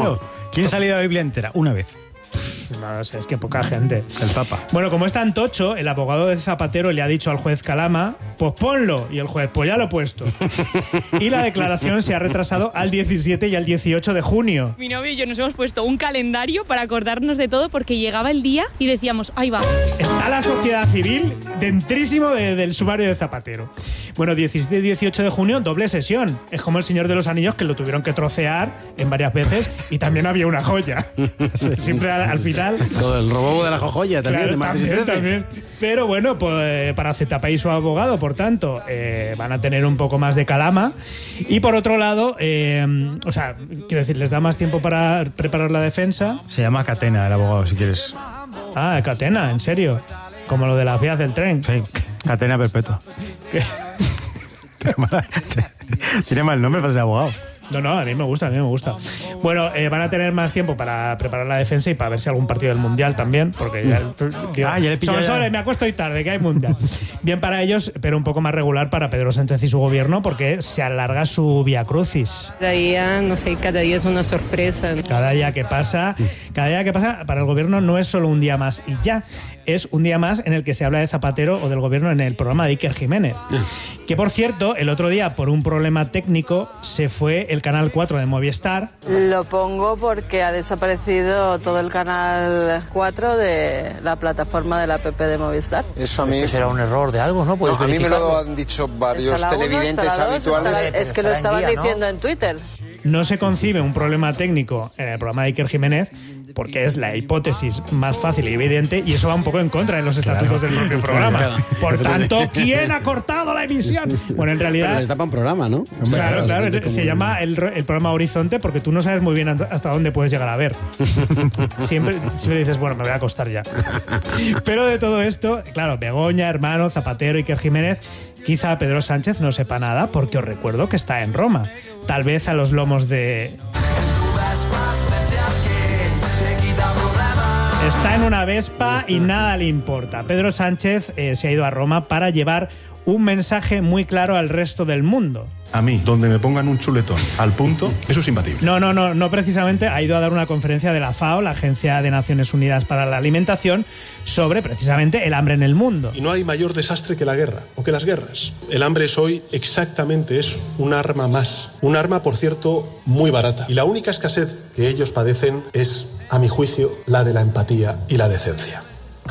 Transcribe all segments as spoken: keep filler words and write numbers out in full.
Claro. ¿Quién se ha leído la Biblia entera? Una vez. No, no sé, es que poca gente. El Papa. Bueno, como es tan tocho, el abogado de Zapatero le ha dicho al juez Calama, pues ponlo. Y el juez, pues ya lo he puesto. Y la declaración se ha retrasado al diecisiete y al dieciocho de junio. Mi novio y yo nos hemos puesto un calendario para acordarnos de todo porque llegaba el día y decíamos, ahí va. Está la sociedad civil dentrísimo de, del sumario de Zapatero. Bueno, diecisiete y dieciocho de junio, doble sesión. Es como el Señor de los Anillos, que lo tuvieron que trocear en varias veces y también había una joya. Siempre al, al final. Todo el robo de la joya también, Claro, de martes también, y trece. también. Pero bueno, pues para Zetapa y su abogado, por tanto, eh, van a tener un poco más de calama. Y por otro lado, eh, o sea, quiero decir, les da más tiempo para preparar la defensa. Se llama Catena, el abogado, si quieres. Ah, Catena, en serio. Como lo de las vías del tren. Sí, Catena perpetua. Tiene mal, tiene mal nombre para ser abogado. No, no, a mí me gusta, a mí me gusta. Bueno, eh, van a tener más tiempo para preparar la defensa y para ver si algún partido del Mundial también, porque ya... Tío, Ah, ya le pilla sobre, ya. sobre, me acuesto hoy tarde, que hay Mundial. Bien para ellos, pero un poco más regular para Pedro Sánchez y su gobierno, porque se alarga su vía crucis. Cada día, no sé, cada día es una sorpresa. Cada día que pasa, cada día que pasa para el gobierno no es solo un día más y ya, es un día más en el que se habla de Zapatero o del gobierno en el programa de Iker Jiménez. Que por cierto, el otro día por un problema técnico se fue el Canal cuatro de Movistar. Lo pongo porque ha desaparecido todo el Canal cuatro de la plataforma de la app de Movistar. Eso a mí será un error de algo, ¿no? No, a mí me lo han dicho varios Está la uno, televidentes está la dos, habituales. está la- es que lo estaban diciendo en Twitter. No se concibe un problema técnico en el programa de Iker Jiménez porque es la hipótesis más fácil y evidente y eso va un poco en contra de los estatutos Claro. del propio programa. Claro. Por tanto, ¿quién ha cortado la emisión? Bueno, en Pero realidad... les tapa un programa, ¿no? O sea, Claro, claro, depende se cómo- llama el, el programa Horizonte porque tú no sabes muy bien hasta dónde puedes llegar a ver. Siempre, siempre dices, bueno, me voy a acostar ya. Pero de todo esto, claro, Begoña, Hermano, Zapatero, Iker Jiménez, quizá Pedro Sánchez no sepa nada porque os recuerdo que está en Roma. Tal vez a los lomos de... Está en una Vespa y nada le importa. Pedro Sánchez eh, se ha ido a Roma para llevar un mensaje muy claro al resto del mundo. A mí, donde me pongan un chuletón al punto, eso es imbatible. No, no, no, no precisamente. Ha ido a dar una conferencia de la FAO, la Agencia de Naciones Unidas para la Alimentación, sobre precisamente el hambre en el mundo. Y no hay mayor desastre que la guerra, o que las guerras. El hambre es hoy exactamente eso, un arma más. Un arma, por cierto, muy barata. Y la única escasez que ellos padecen es, a mi juicio, la de la empatía y la decencia.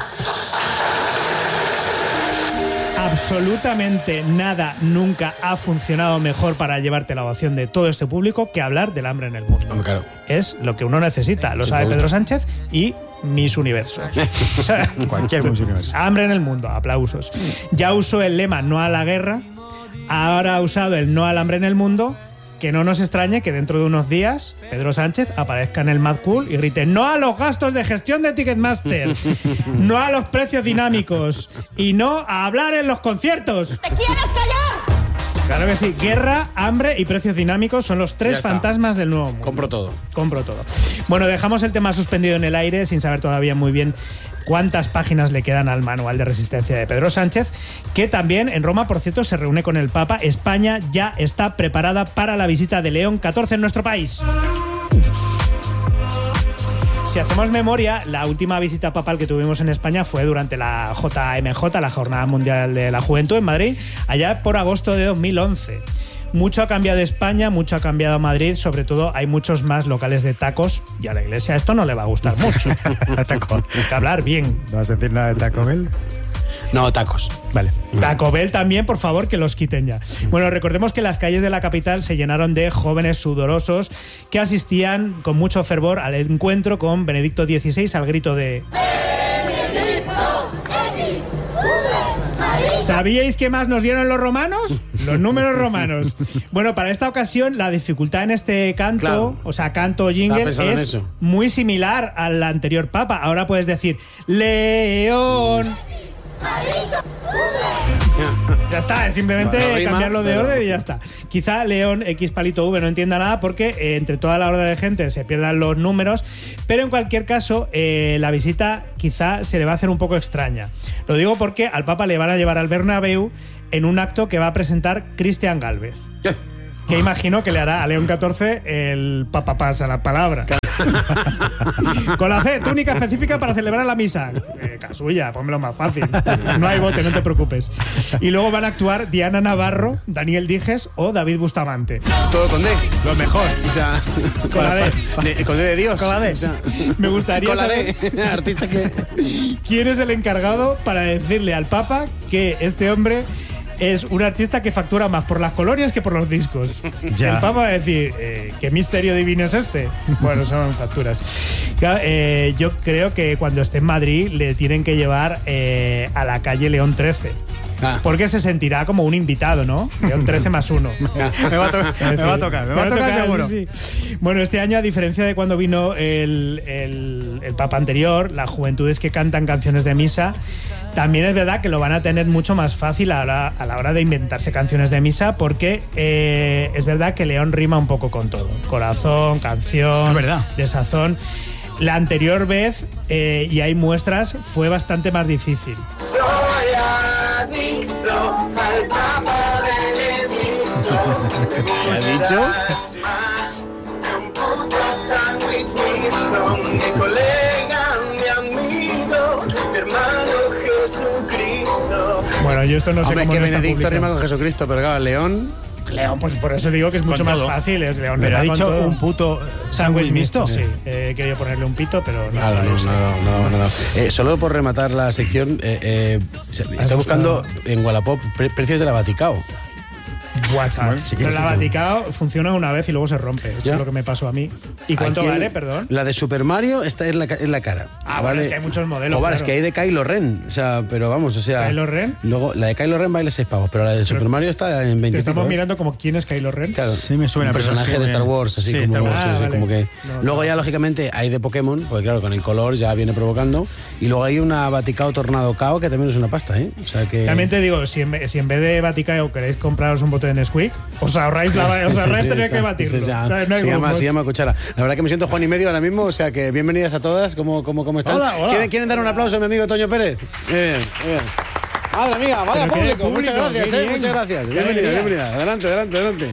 Absolutamente nada nunca ha funcionado mejor para llevarte la ovación de todo este público que hablar del hambre en el mundo. Hombre, claro. Es lo que uno necesita, lo sabe Pedro Sánchez y Miss Universo. O sea, Cualquier Miss Universo. hambre en el mundo, aplausos. Ya usó el lema no a la guerra, ahora ha usado el no al hambre en el mundo. Que no nos extrañe que dentro de unos días Pedro Sánchez aparezca en el Mad Cool y grite no a los gastos de gestión de Ticketmaster, no a los precios dinámicos y no a hablar en los conciertos. ¿Te quieres callar? Claro que sí, guerra, hambre y precios dinámicos son los tres Ya está. fantasmas del nuevo mundo. Compro todo. Compro todo. Bueno, dejamos el tema suspendido en el aire sin saber todavía muy bien cuántas páginas le quedan al manual de resistencia de Pedro Sánchez, que también en Roma, por cierto, se reúne con el Papa. España ya está preparada para la visita de León catorce en nuestro país. Si hacemos memoria, la última visita papal que tuvimos en España fue durante la J M J, la Jornada Mundial de la Juventud en Madrid, allá por agosto de dos mil once. Mucho ha cambiado España, mucho ha cambiado Madrid, sobre todo hay muchos más locales de tacos y a la Iglesia esto no le va a gustar mucho. Taco. Hay que hablar bien. ¿No vas a decir nada de Taco Bell? No, tacos. Vale. Taco Bell también, por favor, que los quiten ya. Bueno, recordemos que las calles de la capital se llenaron de jóvenes sudorosos que asistían con mucho fervor al encuentro con Benedicto dieciséis al grito de... ¿Sabíais qué más nos dieron los romanos? Los números romanos. Bueno, para esta ocasión la dificultad en este canto, Claro. o sea, canto o jingle, pensando en es eso. muy similar al anterior papa. Ahora puedes decir León. Ya está, es simplemente No, no rima, cambiarlo de pero- orden y ya está. Quizá León X palito V no entienda nada porque eh, entre toda la horda de gente se pierdan los números, pero en cualquier caso eh, la visita quizá se le va a hacer un poco extraña. Lo digo porque al Papa le van a llevar al Bernabéu en un acto que va a presentar Cristian Gálvez, que imagino que le hará a León catorce el Papa pasa la palabra. Con la C, túnica específica para celebrar la misa. Eh, casulla, pónmelo más fácil. No hay bote, no te preocupes. Y luego van a actuar Diana Navarro, Daniel Dijes o David Bustamante. Todo con D. Lo mejor. O sea, Con la D. de- con D de Dios. Con la D. O sea, Me gustaría con la saber D. Artista que... quién es el encargado para decirle al Papa que este hombre es un artista que factura más por las colonias que por los discos. Ya. El Papa va a decir, eh, ¿qué misterio divino es este? Bueno, son facturas. Claro, eh, yo creo que cuando esté en Madrid le tienen que llevar eh, a la calle León trece. Ah. Porque se sentirá como un invitado, ¿no? León trece más uno. Me va a, to- me va a tocar, me va a tocar seguro. sí, sí. Bueno, este año, a diferencia de cuando vino el, el, el Papa anterior, las juventudes que cantan canciones de misa, también es verdad que lo van a tener mucho más fácil a la, a la hora de inventarse canciones de misa, porque eh, es verdad que León rima un poco con todo. Corazón, canción, Es verdad. desazón. La anterior vez, eh, y hay muestras, fue bastante más difícil. ¿Qué has dicho? Bueno, yo esto no sé Hombre, cómo que lo está Benedicto publicando. rima con Jesucristo, pero claro, León... León, pues por eso digo que es mucho Con más todo. fácil. Es León Pero ha rima con dicho todo. un puto sándwich mixto. Sí. Sí, eh, he querido ponerle un pito, pero no. Claro, no, es- no, no, no, no. Eh, solo por rematar la sección, eh, eh, estoy buscando en Wallapop pre- precios de la Vaticao. Buah, chaval. Sí, Pero sí, la sí. Vaticao funciona una vez y luego se rompe. Esto Ya. es lo que me pasó a mí. ¿Y cuánto Aquí el- vale, perdón? La de Super Mario está en la, ca- en la cara. Ah, bueno, es que hay muchos modelos, O vale, claro. es que hay de Kylo Ren. O sea, pero vamos, o sea. ¿Kylo Ren? Luego, la de Kylo Ren vale seis pavos, pero la de Super Mario está en veinte. Te estamos pico, ¿eh? mirando como quién es Kylo Ren. Claro, Sí me suena, un pero personaje sí, de Star bien. Wars, así Sí, como, Star Wars. sí, Ah, sí, vale. como que. No, luego no. ya, lógicamente, hay de Pokémon, porque claro, con el color ya viene provocando. Y luego hay una Vaticao Tornado Cao, que también es una pasta, ¿eh? O sea que. También te digo, si en, si en vez de Vaticao queréis compraros un bote de Nesquik, os ahorráis, la, os ahorráis Sí, sí, tener está. que batirlo. Sí, sí, ¿Sabes? No hay se, llama, grumos. se llama cuchara. La verdad que me siento Juan y medio ahora mismo, o sea que bienvenidas a todas. ¿Cómo, cómo, cómo están? Hola, hola. ¿Quieren, ¿Quieren dar un aplauso a mi amigo Toño Pérez? Bien, bien. Madre mía, vaya Pero qué público, muchas público, gracias, qué eh, bien. muchas gracias. Qué Bienvenida, alegría. bienvenida. Adelante, adelante, adelante.